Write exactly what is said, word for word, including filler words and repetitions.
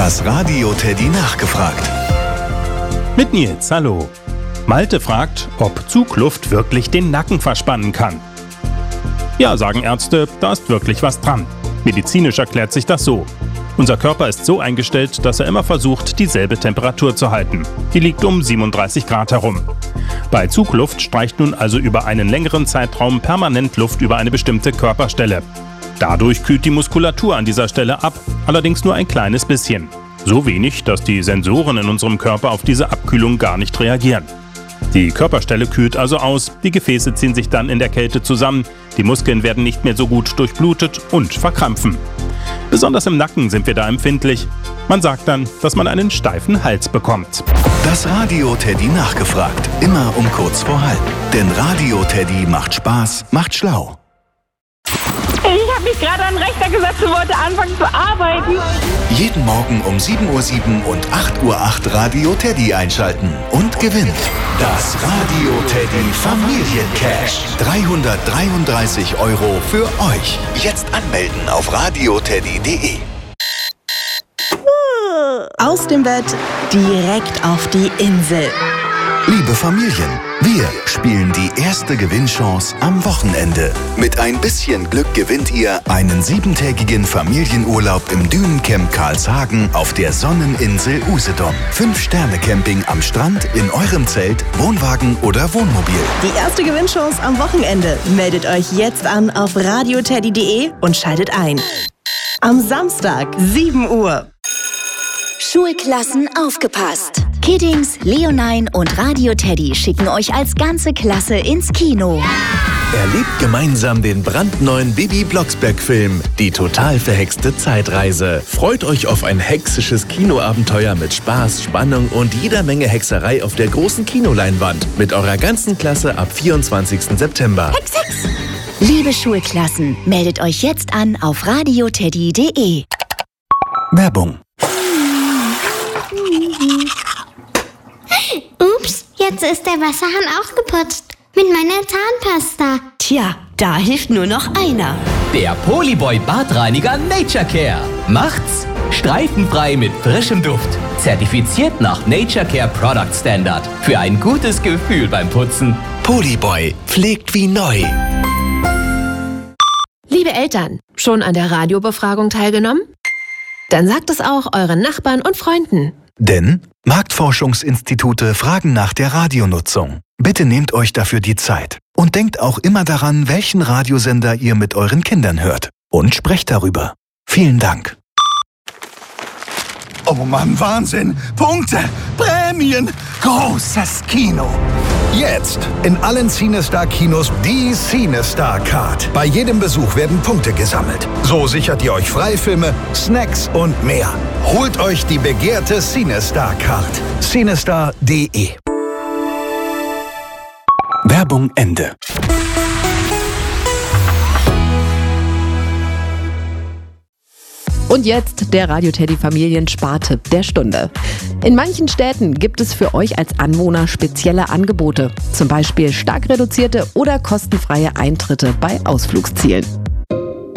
Das Radio Teddy nachgefragt. Mit Nils, hallo. Malte fragt, ob Zugluft wirklich den Nacken verspannen kann. Ja, sagen Ärzte, da ist wirklich was dran. Medizinisch erklärt sich das so. Unser Körper ist so eingestellt, dass er immer versucht, dieselbe Temperatur zu halten. Die liegt um siebenunddreißig Grad herum. Bei Zugluft streicht nun also über einen längeren Zeitraum permanent Luft über eine bestimmte Körperstelle. Dadurch kühlt die Muskulatur an dieser Stelle ab, allerdings nur ein kleines bisschen. So wenig, dass die Sensoren in unserem Körper auf diese Abkühlung gar nicht reagieren. Die Körperstelle kühlt also aus, die Gefäße ziehen sich dann in der Kälte zusammen, die Muskeln werden nicht mehr so gut durchblutet und verkrampfen. Besonders im Nacken sind wir da empfindlich. Man sagt dann, dass man einen steifen Hals bekommt. Das Radio Teddy nachgefragt. Immer um kurz vor halb. Denn Radio Teddy macht Spaß, macht schlau. Ich habe mich gerade an den Rechner gesetzt und wollte anfangen zu arbeiten. Jeden Morgen um sieben Uhr sieben und acht Uhr acht Radio Teddy einschalten und gewinnt das Radio Teddy Familiencash. dreihundertdreiunddreißig Euro für euch. Jetzt anmelden auf radioteddy punkt de. Aus dem Bett direkt auf die Insel. Liebe Familien, wir spielen die erste Gewinnchance am Wochenende. Mit ein bisschen Glück gewinnt ihr einen siebentägigen Familienurlaub im Dünencamp Karlshagen auf der Sonneninsel Usedom. Fünf-Sterne-Camping am Strand, in eurem Zelt, Wohnwagen oder Wohnmobil. Die erste Gewinnchance am Wochenende. Meldet euch jetzt an auf radioteddy punkt de und schaltet ein. Am Samstag, sieben Uhr. Schulklassen aufgepasst! Kiddings, Leonine und Radio Teddy schicken euch als ganze Klasse ins Kino. Erlebt gemeinsam den brandneuen Bibi Blocksberg-Film Die total verhexte Zeitreise. Freut euch auf ein hexisches Kinoabenteuer mit Spaß, Spannung und jeder Menge Hexerei auf der großen Kinoleinwand. Mit eurer ganzen Klasse ab vierundzwanzigsten September. Hex, Hex! Liebe Schulklassen, meldet euch jetzt an auf radioteddy punkt de. Werbung. Ups, jetzt ist der Wasserhahn auch geputzt. Mit meiner Zahnpasta. Tja, da hilft nur noch einer. Der Polyboy Badreiniger Nature Care. Macht's streifenfrei mit frischem Duft. Zertifiziert nach Nature Care Product Standard. Für ein gutes Gefühl beim Putzen. Polyboy pflegt wie neu. Liebe Eltern, schon an der Radiobefragung teilgenommen? Dann sagt es auch euren Nachbarn und Freunden. Denn Marktforschungsinstitute fragen nach der Radionutzung. Bitte nehmt euch dafür die Zeit. Und denkt auch immer daran, welchen Radiosender ihr mit euren Kindern hört. Und sprecht darüber. Vielen Dank. Oh Mann, Wahnsinn! Punkte! Prämien! Großes Kino! Jetzt in allen CineStar-Kinos die CineStar-Card. Bei jedem Besuch werden Punkte gesammelt. So sichert ihr euch Freifilme, Snacks und mehr. Holt euch die begehrte CineStar-Card. cinestar punkt de. Werbung Ende. Und jetzt der Radio Teddy Familien-Spartipp der Stunde. In manchen Städten gibt es für euch als Anwohner spezielle Angebote. Zum Beispiel stark reduzierte oder kostenfreie Eintritte bei Ausflugszielen.